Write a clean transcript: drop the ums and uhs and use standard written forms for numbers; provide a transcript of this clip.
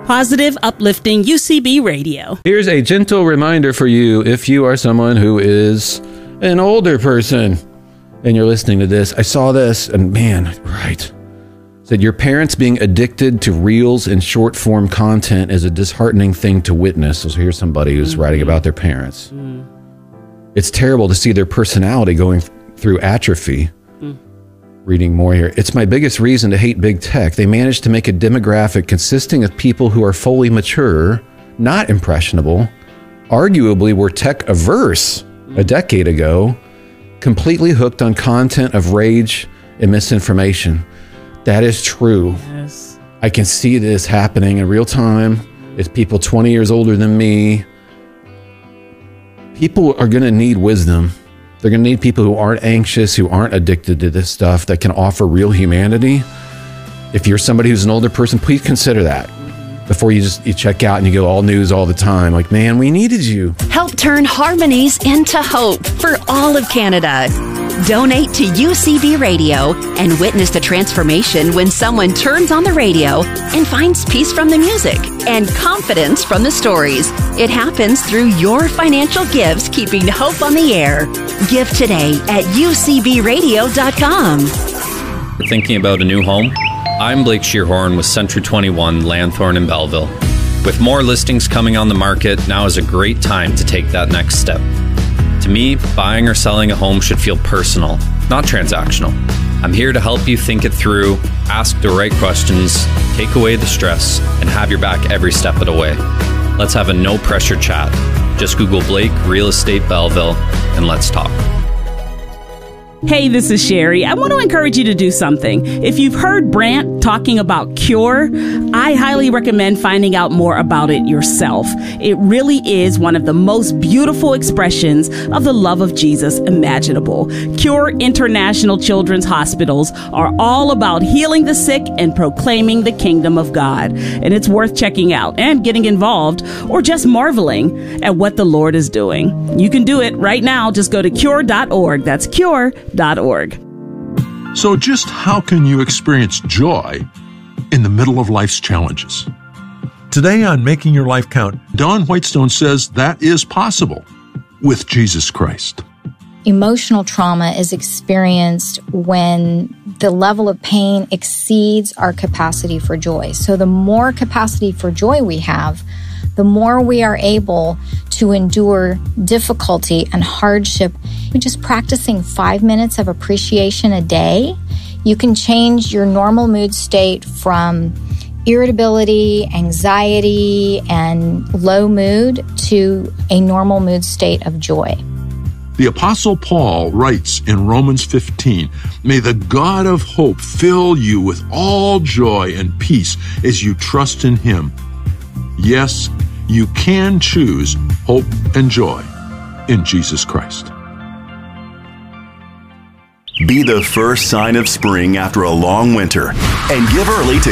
Positive, uplifting UCB Radio. Here's a gentle reminder for you if you are someone who is an older person and you're listening to this. I saw this and man, right. Said your parents being addicted to reels and short form content is a disheartening thing to witness. So here's somebody who's writing about their parents. It's terrible to see their personality going through atrophy. Reading more here. It's my biggest reason to hate big tech. They managed to make a demographic consisting of people who are fully mature, not impressionable, arguably were tech averse a decade ago, completely hooked on content of rage and misinformation. That is true. Yes. I can see this happening in real time. It's people 20 years older than me. People are going to need wisdom. They're going to need people who aren't anxious, who aren't addicted to this stuff, that can offer real humanity. If you're somebody who's an older person, please consider that before you check out and you go all news all the time. Like, man, we needed you. Help turn harmonies into hope for all of Canada. Donate to UCB Radio and witness the transformation when someone turns on the radio and finds peace from the music and confidence from the stories. It happens through your financial gifts, keeping hope on the air. Give today at ucbradio.com. Thinking about a new home? I'm Blake Shearhorn with Century 21 Lanthorne in Belleville. With more listings coming on the market, now is a great time to take that next step. To me, buying or selling a home should feel personal, not transactional. I'm here to help you think it through, ask the right questions, take away the stress, and have your back every step of the way. Let's have a no-pressure chat. Just Google Blake Real Estate Belleville and let's talk. Hey, this is Sherry. I want to encourage you to do something. If you've heard Brant talking about Cure, I highly recommend finding out more about it yourself. It really is one of the most beautiful expressions of the love of Jesus imaginable. Cure International Children's Hospitals are all about healing the sick and proclaiming the kingdom of God. And it's worth checking out and getting involved or just marveling at what the Lord is doing. You can do it right now. Just go to cure.org. That's cure.org. So just how can you experience joy in the middle of life's challenges? Today on Making Your Life Count, Dawn Whitestone says that is possible with Jesus Christ. Emotional trauma is experienced when the level of pain exceeds our capacity for joy. So the more capacity for joy we have, the more we are able to endure difficulty and hardship. Just practicing 5 minutes of appreciation a day, you can change your normal mood state from irritability, anxiety, and low mood to a normal mood state of joy. The Apostle Paul writes in Romans 15, "May the God of hope fill you with all joy and peace as you trust in Him." Yes, you can choose hope and joy in Jesus Christ. Be the first sign of spring after a long winter and give early to